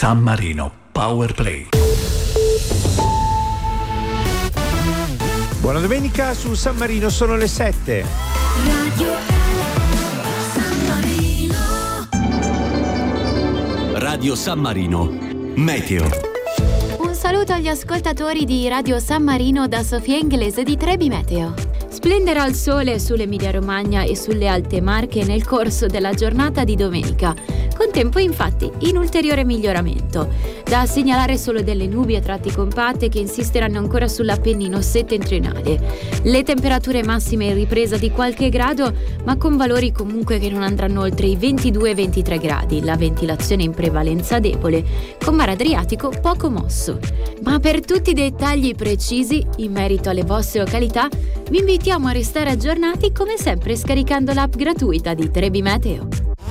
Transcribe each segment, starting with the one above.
San Marino Power Play. Buona domenica su San Marino, sono le 7. Radio San Marino. Radio San Marino Meteo. Un saluto agli ascoltatori di Radio San Marino da Sofia Inglese di Trebi Meteo. Splenderà il sole sull'Emilia Romagna e sulle Alte Marche nel corso della giornata di domenica, con tempo infatti in ulteriore miglioramento. Da segnalare solo delle nubi a tratti compatte che insisteranno ancora sull'Appennino settentrionale. Le temperature massime in ripresa di qualche grado, ma con valori comunque che non andranno oltre i 22-23 gradi. La ventilazione in prevalenza debole, con mare Adriatico poco mosso. Ma per tutti i dettagli precisi in merito alle vostre località, vi invitiamo a restare aggiornati come sempre scaricando l'app gratuita di Trebi Meteo.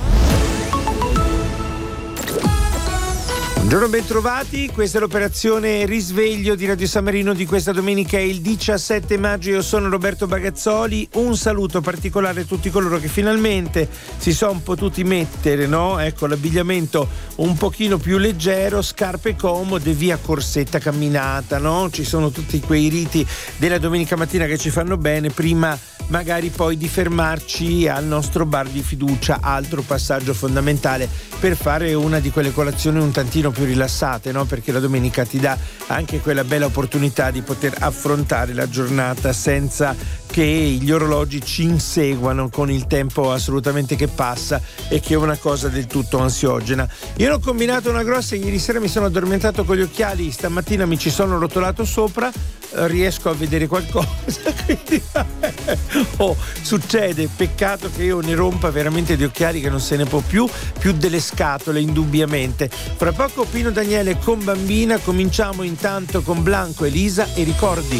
Buongiorno, bentrovati, questa è l'operazione Risveglio di Radio San Marino di questa domenica, è il 17 maggio, io sono Roberto Bagazzoli. Un saluto particolare a tutti coloro che finalmente si sono potuti mettere, no? Ecco, l'abbigliamento un pochino più leggero, scarpe comode, via corsetta, camminata, no? Ci sono tutti quei riti della domenica mattina che ci fanno bene, prima magari poi di fermarci al nostro bar di fiducia, altro passaggio fondamentale per fare una di quelle colazioni un tantino più rilassate, no? Perché la domenica ti dà anche quella bella opportunità di poter affrontare la giornata senza che gli orologi ci inseguano con il tempo assolutamente che passa e che è una cosa del tutto ansiogena. Io ne ho combinato una grossa, ieri sera mi sono addormentato con gli occhiali, stamattina mi ci sono rotolato sopra, riesco a vedere qualcosa, quindi succede, peccato che io ne rompa veramente di occhiali che non se ne può più delle scatole indubbiamente. Fra poco Pino Daniele con Bambina, cominciamo intanto con Blanco, Elisa e Ricordi.